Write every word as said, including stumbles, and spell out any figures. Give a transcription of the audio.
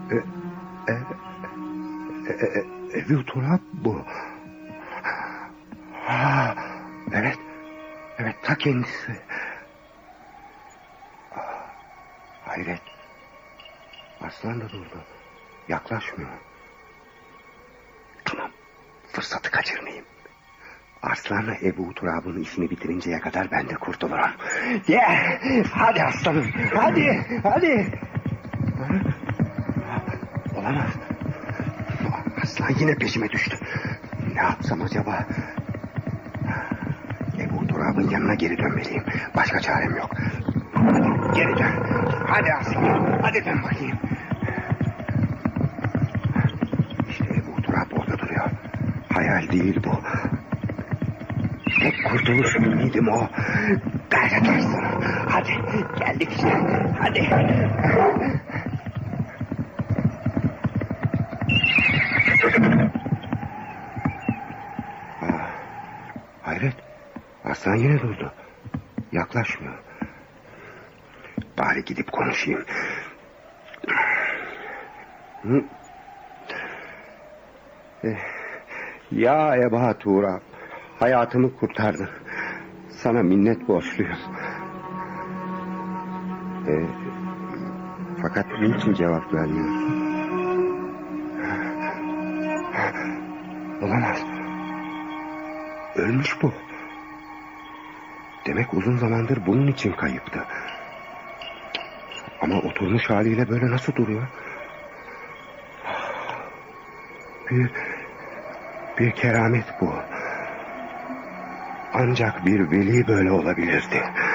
E, e, e, e, Ebu Turab bu. Ha, evet. Evet, ta kendisi. Hayret. Aslan da durdu. Yaklaşmıyor. Tamam. Fırsatı kaçırmayayım. Arslan'la Ebu Turab'ın işini bitirinceye kadar ben de kurtulurum. Yeah! Hadi aslanım. Hadi. Hadi. Olamaz. Aslan yine peşime düştü. Ne yapsam acaba? Ebu Turab'ın yanına geri dönmeliyim. Başka çarem yok. Hadi geri dön. Hadi aslan. Hadi dön bakayım. İşte Ebu Turab orada duruyor. Hayal değil bu. Tek kurtuluş ümidim o. Gayret aslanım. Hadi geldik işte. Hadi. Aa, hayret. Aslan yine durdu. Yaklaşmıyor. Bari gidip konuşayım. Hı? Ya Ebu Turab, hayatımı kurtardın. Sana minnet borçluyum. E, fakat niçin cevap vermiyorsun? Olamaz. Ölmüş bu. Demek uzun zamandır bunun için kayıptı. Ama oturmuş haliyle böyle nasıl duruyor? Bir, bir keramet bu. Ancak bir veli böyle olabilirdi.